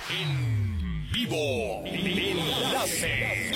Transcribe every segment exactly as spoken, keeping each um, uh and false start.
En vivo. Enlace.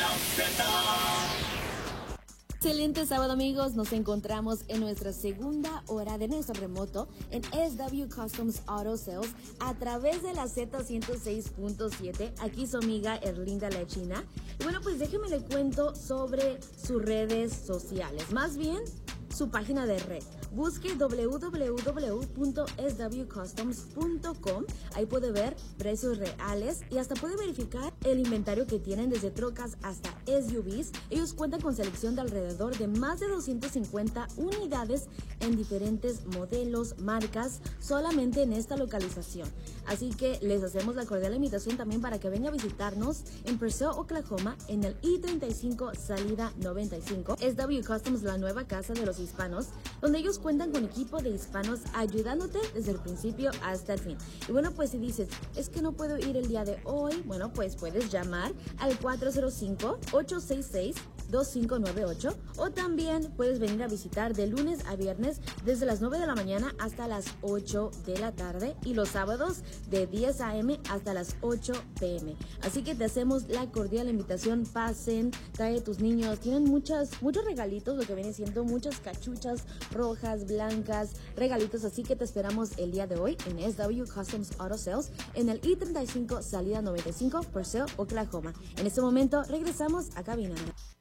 Excelente sábado, amigos. Nos encontramos en nuestra segunda hora de nuestro remoto en S W Customs Auto Sales a través de la Z ciento seis punto siete. Aquí su amiga Erlinda La China. Y bueno, pues déjeme le cuento sobre sus redes sociales. Más bien, su página de red. Busque doble u doble u doble u punto s w customs punto com. Ahí puede ver precios reales y hasta puede verificar el inventario que tienen desde trocas hasta S U Vs. Ellos cuentan con selección de alrededor de más de doscientas cincuenta unidades en diferentes modelos, marcas, solamente en esta localización. Así que les hacemos la cordial invitación también para que venga a visitarnos en Purcell, Oklahoma, en el I treinta y cinco, salida noventa y cinco. S W Customs, la nueva casa de los hispanos, donde ellos cuentan con equipo de hispanos ayudándote desde el principio hasta el fin. Y bueno, pues si dices, es que no puedo ir el día de hoy, bueno, pues puedes llamar al cuatro cero cinco, ocho seis seis, dos cinco nueve ocho o también puedes venir a visitar de lunes a viernes desde las nueve de la mañana hasta las ocho de la tarde y los sábados de diez a eme hasta las ocho pe eme. Así que te hacemos la cordial invitación, pasen, trae tus niños, tienen muchas, muchos regalitos, lo que viene siendo muchas cachuchas rojas, blancas, regalitos, así que te esperamos el día de hoy en S W Customs Auto Sales en el I treinta y cinco, salida noventa y cinco, Purcell, Oklahoma. En este momento regresamos a cabina.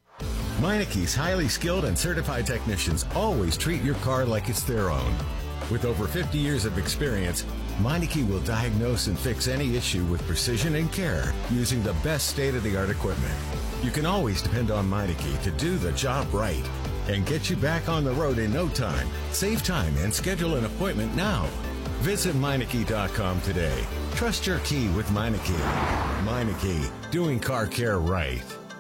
Meineke's highly skilled and certified technicians always treat your car like it's their own. With over fifty years of experience, Meineke will diagnose and fix any issue with precision and care using the best state-of-the-art equipment. You can always depend on Meineke to do the job right and get you back on the road in no time. Save time and schedule an appointment now. Visit Meineke dot com today. Trust your key with Meineke. Meineke, doing car care right.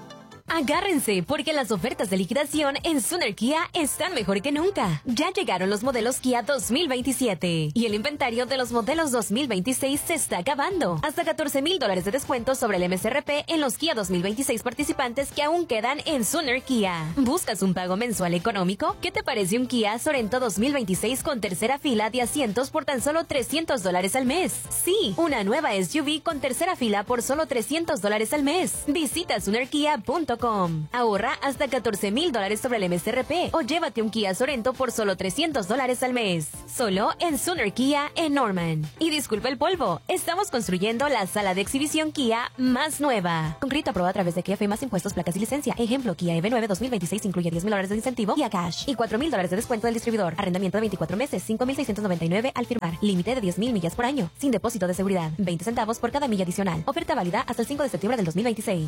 Agárrense, porque las ofertas de liquidación en Sooner Kia están mejor que nunca. Ya llegaron los modelos Kia dos mil veintisiete y el inventario de los modelos dos mil veintiséis se está acabando. Hasta catorce mil dólares de descuento sobre el eme ese erre pe en los Kia dos mil veintiséis participantes que aún quedan en Sooner Kia. ¿Buscas un pago mensual económico? ¿Qué te parece un Kia Sorento dos mil veintiséis con tercera fila de asientos por tan solo trescientos dólares al mes? Sí, una nueva ese u ve con tercera fila por solo trescientos dólares al mes. Visita sooner kia punto com. Ahorra hasta catorce mil dólares sobre el eme ese erre pe o llévate un Kia Sorento por solo trescientos dólares al mes. Solo en Sooner Kia en Norman. Y disculpa el polvo, estamos construyendo la sala de exhibición Kia más nueva. Con crédito aprobado a través de Kia F más impuestos, placas y licencia. Ejemplo, Kia E ve nueve dos mil veintiséis incluye diez mil dólares de incentivo y a cash y cuatro mil dólares de descuento del distribuidor. Arrendamiento de veinticuatro meses, cinco mil seiscientos noventa y nueve al firmar. Límite de diez mil millas por año, sin depósito de seguridad. veinte centavos por cada milla adicional. Oferta válida hasta el cinco de septiembre del dos mil veintiséis.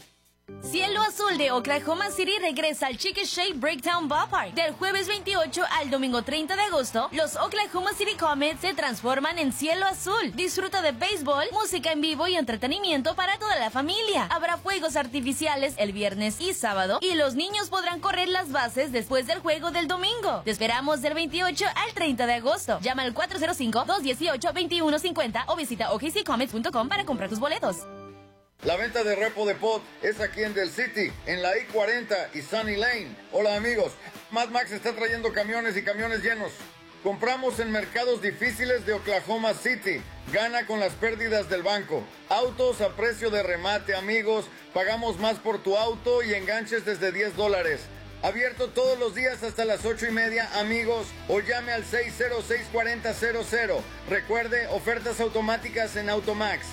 Cielo Azul de Oklahoma City regresa al Chickasha Breakdown Ballpark. Del jueves veintiocho al domingo treinta de agosto, los Oklahoma City Comets se transforman en Cielo Azul. Disfruta de béisbol, música en vivo y entretenimiento para toda la familia. Habrá fuegos artificiales el viernes y sábado y los niños podrán correr las bases después del juego del domingo. Te esperamos del veintiocho al treinta de agosto. Llama al cuatro cero cinco, dos uno ocho, dos uno cinco cero o visita o k c comets punto com para comprar tus boletos. La venta de repo de pot es aquí en Del City, en la I cuarenta y Sunny Lane. Hola amigos, Mad Max está trayendo camiones y camiones llenos. Compramos en mercados difíciles de Oklahoma City. Gana con las pérdidas del banco. Autos a precio de remate, amigos. Pagamos más por tu auto y enganches desde diez dólares. Abierto todos los días hasta las ocho y media, amigos. O llame al seis cero seis, cuatro cero cero cero. Recuerde, ofertas automáticas en Automax.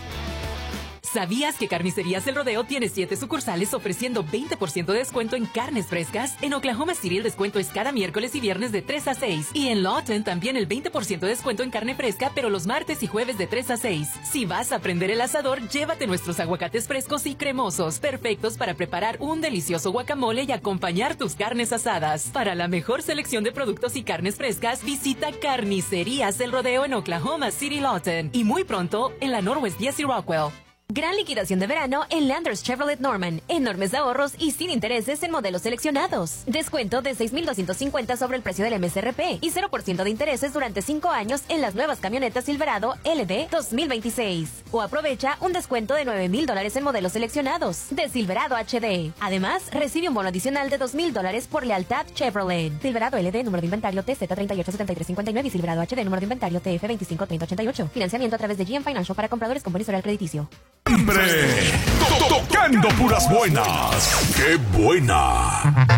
¿Sabías que Carnicerías El Rodeo tiene siete sucursales ofreciendo veinte por ciento de descuento en carnes frescas? En Oklahoma City el descuento es cada miércoles y viernes de tres a seis. Y en Lawton también el veinte por ciento de descuento en carne fresca, pero los martes y jueves de tres a seis. Si vas a prender el asador, llévate nuestros aguacates frescos y cremosos, perfectos para preparar un delicioso guacamole y acompañar tus carnes asadas. Para la mejor selección de productos y carnes frescas, visita Carnicerías El Rodeo en Oklahoma City, Lawton. Y muy pronto, en la Northwest Jesse Rockwell. Gran liquidación de verano en Landers Chevrolet Norman. Enormes ahorros y sin intereses en modelos seleccionados. Descuento de seis mil doscientos cincuenta sobre el precio del M S R P y cero por ciento de intereses durante cinco años en las nuevas camionetas Silverado L D dos mil veintiséis. O aprovecha un descuento de nueve mil dólares en modelos seleccionados de Silverado H D. Además, recibe un bono adicional de dos mil dólares por lealtad Chevrolet. Silverado L D, número de inventario T Z treinta y ocho setenta y tres cincuenta y nueve y Silverado H D, número de inventario T F veinticinco treinta ochenta y ocho. Financiamiento a través de G M Financial para compradores con buen historial crediticio. Siempre to- tocando puras buenas. ¡Qué buena!